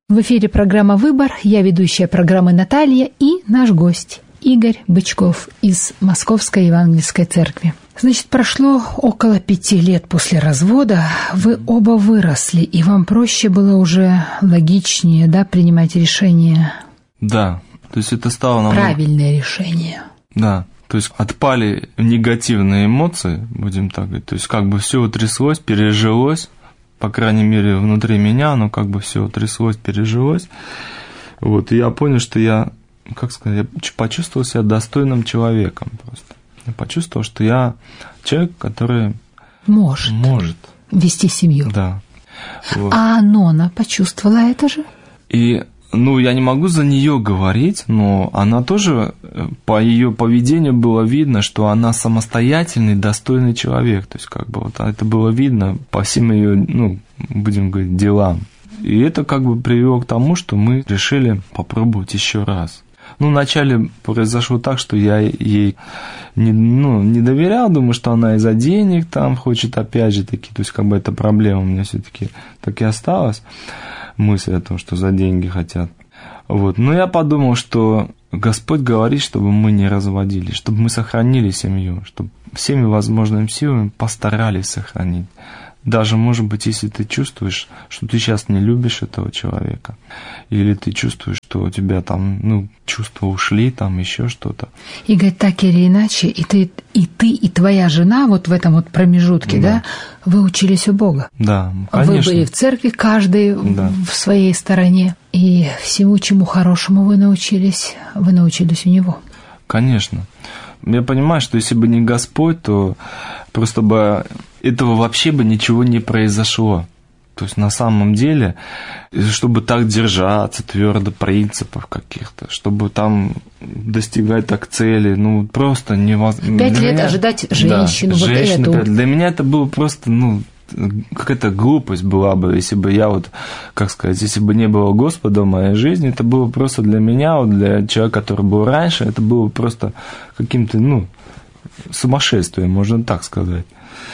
В эфире программа «Выбор». Я ведущая программы Наталья и наш гость Игорь Бычков из Московской Евангельской Церкви. Значит, прошло около 5 лет после развода. Вы оба выросли, и вам проще было уже логичнее, да, принимать решения? Да, то есть это стало намного... Правильное решение. Да, то есть отпали негативные эмоции, будем так говорить. То есть как бы все утряслось, пережилось. По крайней мере, внутри меня оно как бы все тряслось, пережилось. Вот, и я понял, что я почувствовал себя достойным человеком просто. Я почувствовал, что я человек, который может вести семью. Да. Вот. А Нона почувствовала это же? И, я не могу за нее говорить, но она тоже, по ее поведению было видно, что она самостоятельный, достойный человек. То есть, как бы вот это было видно по всем ее, будем говорить, делам. И это как бы привело к тому, что мы решили попробовать еще раз. Вначале произошло так, что я ей не доверял, думаю, что она из-за денег там хочет опять же таки, то есть как бы эта проблема у меня все-таки так и осталась, мысль о том, что за деньги хотят. Вот. Но я подумал, что Господь говорит, чтобы мы не разводились, чтобы мы сохранили семью, чтобы всеми возможными силами постарались сохранить. Даже, может быть, если ты чувствуешь, что ты сейчас не любишь этого человека, или ты чувствуешь, что у тебя там, чувства ушли, там еще что-то. Игорь, так или иначе, и ты, и твоя жена вот в этом вот промежутке, да, вы учились у Бога. Да, конечно. Вы были в церкви, каждый в своей стороне, и всему, чему хорошему вы научились у него. Конечно. Я понимаю, что если бы не Господь, то просто бы этого вообще бы ничего не произошло. То есть на самом деле, чтобы так держаться твердо принципов каких-то, чтобы там достигать так цели, просто невозможно. 5 лет ожидать женщину, да, эту. Для меня это было просто, какая-то глупость была бы, если бы я если бы не было Господа в моей жизни, это было просто для меня, для человека, который был раньше, это было просто каким-то, сумасшествием, можно так сказать.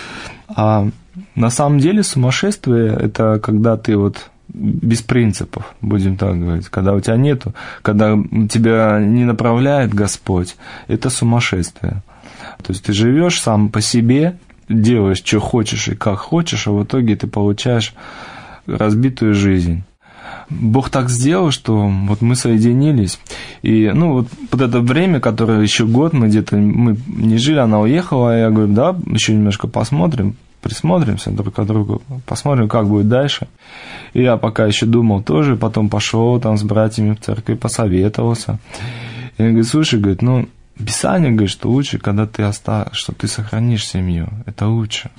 А на самом деле сумасшествие – это когда ты без принципов, будем так говорить, когда у тебя нету, когда тебя не направляет Господь, это сумасшествие. То есть ты живешь сам по себе, делаешь, что хочешь и как хочешь, а в итоге ты получаешь разбитую жизнь. Бог так сделал, что мы соединились, и вот это время, которое еще год мы не жили, она уехала, я говорю, да, еще немножко присмотримся друг к другу, посмотрим, как будет дальше. И я пока еще думал тоже, потом пошел там с братьями в церковь, посоветовался. И он говорит, слушай, Писание говорит, что лучше, когда что ты сохранишь семью, это лучше.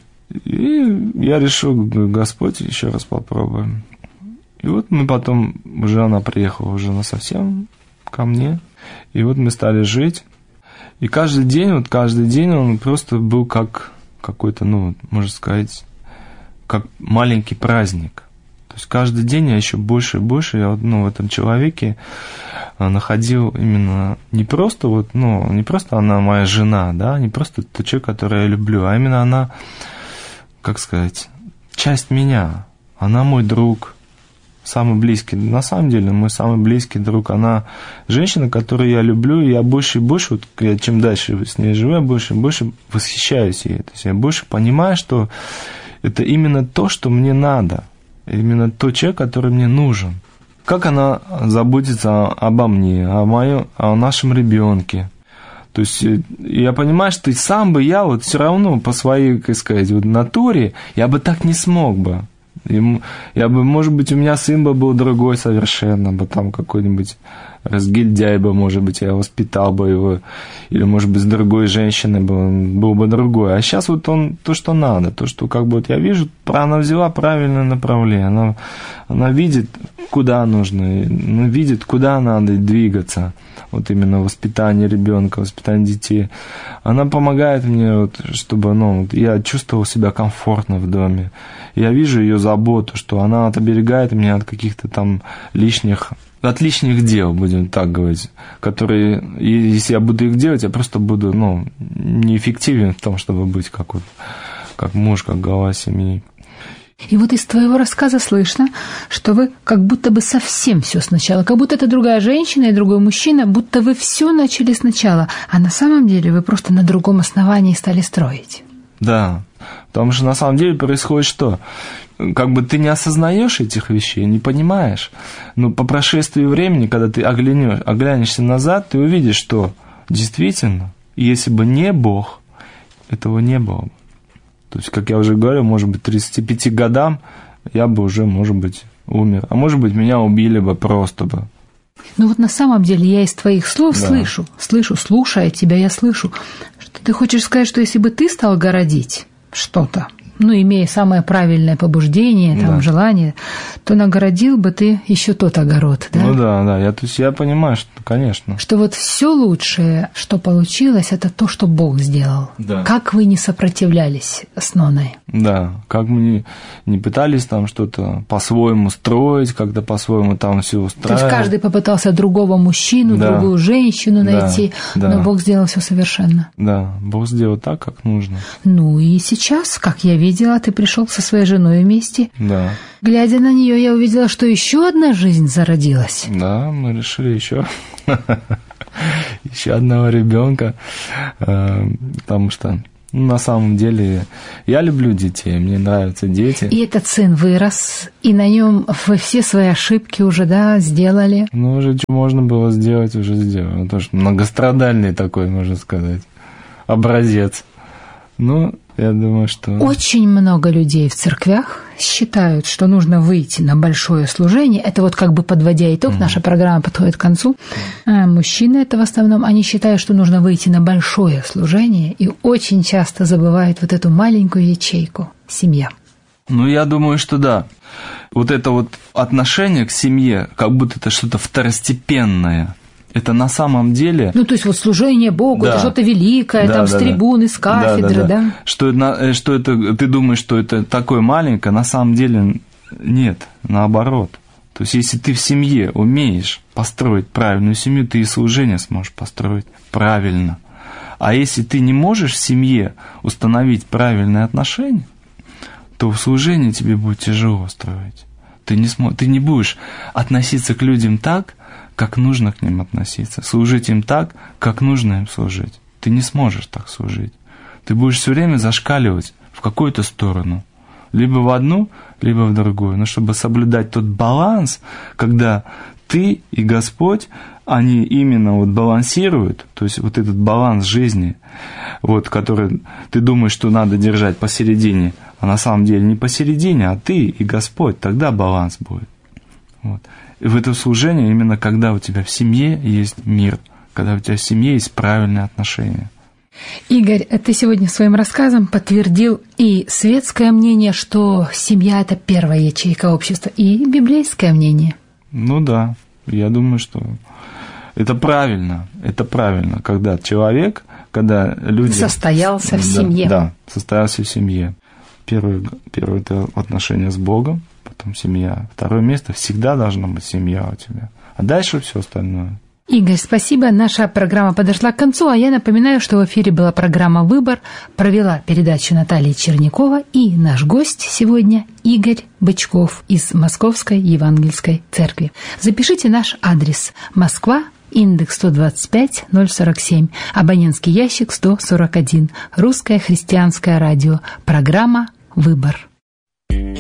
И я решил, Господь, еще раз попробуем. И мы потом, уже она приехала уже насовсем ко мне, и мы стали жить. И каждый день он просто был как какой-то, можно сказать, как маленький праздник. То есть каждый день я еще больше и больше в этом человеке находил именно не просто не просто она моя жена, да, не просто тот человек, который я люблю, а именно она, часть меня. Она мой друг, самый близкий. На самом деле, мой самый близкий друг. Она женщина, которую я люблю, и я больше и больше, чем дальше с ней живу, я больше и больше восхищаюсь ей. То есть я больше понимаю, что это именно то, что мне надо. Именно тот человек, который мне нужен. Как она заботится обо мне, о нашем ребенке. То есть я понимаю, что сам бы я все равно по своей, натуре, я бы так не смог бы. Я бы, может быть, у меня сын бы был другой совершенно, бы там какой-нибудь разгильдяй бы, может быть, я воспитал бы его, или, может быть, с другой женщиной был бы другой. А сейчас он то, что надо, то, что я вижу, она взяла правильное направление, она видит, куда нужно, видит, куда надо двигаться. Именно воспитание ребенка, воспитание детей. Она помогает мне, чтобы я чувствовал себя комфортно в доме. Я вижу ее заботу, что она оберегает меня от каких-то там лишних дел, будем так говорить, которые, если я буду их делать, я просто буду неэффективен в том, чтобы быть как муж, как глава семьи. И вот из твоего рассказа слышно, что вы как будто бы совсем все сначала, как будто это другая женщина и другой мужчина, будто вы все начали сначала, а на самом деле вы просто на другом основании стали строить. Да, потому что на самом деле происходит что? Как бы ты не осознаешь этих вещей, не понимаешь, но по прошествии времени, когда ты оглянешься назад, ты увидишь, что действительно, если бы не Бог, этого не было бы. То есть, как я уже говорил, может быть, к 35 годам я бы уже, может быть, умер. А может быть, меня убили бы просто бы. Ну вот на самом деле я из твоих слов слышу, слушая тебя, я слышу, что ты хочешь сказать, что если бы ты стал городить что-то, ну, имея самое правильное побуждение, там, желание, то нагородил бы ты еще тот огород, да? Ну да, я понимаю, что, конечно. Что вот все лучшее, что получилось, это то, что Бог сделал. Да. Как вы не сопротивлялись с Ноной. Да, как мы не пытались там что-то по-своему строить, как-то по-своему там все устраивать. То есть каждый попытался другого мужчину, другую женщину найти, но Бог сделал все совершенно. Да, Бог сделал так, как нужно. Ну и сейчас, как я видела, ты пришел со своей женой вместе. Да. Глядя на нее, я увидела, что еще одна жизнь зародилась. Да, мы решили еще одного ребенка, потому что на самом деле я люблю детей, мне нравятся дети. И этот сын вырос, и на нем вы все свои ошибки уже, сделали. Ну, уже что можно было сделать, уже сделал. Потому что многострадальный такой, можно сказать, образец. Ну, я думаю, что... Очень много людей в церквях считают, что нужно выйти на большое служение. Это вот как бы подводя итог, наша программа подходит к концу. А мужчины это в основном, они считают, что нужно выйти на большое служение и очень часто забывают вот эту маленькую ячейку – семья. Ну, я думаю, что да. Вот это вот отношение к семье, как будто это что-то второстепенное. Это на самом деле... Ну, то есть вот служение Богу, это что-то великое, там с трибуны, с кафедры, да? Что это, ты думаешь, что это такое маленькое, на самом деле нет, наоборот. То есть если ты в семье умеешь построить правильную семью, ты и служение сможешь построить правильно. А если ты не можешь в семье установить правильные отношения, то в служении тебе будет тяжело строить. Ты не будешь относиться к людям так, как нужно к ним относиться, служить им так, как нужно им служить. Ты не сможешь так служить. Ты будешь все время зашкаливать в какую-то сторону, либо в одну, либо в другую. Но чтобы соблюдать тот баланс, когда ты и Господь, они именно вот балансируют, то есть вот этот баланс жизни, вот, который ты думаешь, что надо держать посередине, а на самом деле не посередине, а ты и Господь, тогда баланс будет. Вот. И в это служение именно когда у тебя в семье есть мир, когда у тебя в семье есть правильные отношения. Игорь, ты сегодня своим рассказом подтвердил и светское мнение, что семья – это первая ячейка общества, и библейское мнение. Ну да, я думаю, что это правильно, когда человек, когда люди... Состоялся в семье. Да, состоялся в семье. Первое это отношение с Богом, потом семья. Второе место всегда должна быть семья у тебя. А дальше все остальное. Игорь, спасибо. Наша программа подошла к концу, а я напоминаю, что в эфире была программа «Выбор». Провела передачу Наталья Чернякова, и наш гость сегодня Игорь Бычков из Московской Евангельской Церкви. Запишите наш адрес: Москва, индекс 125 047, абонентский ящик 141, Русское христианское радио, программа «Выбор».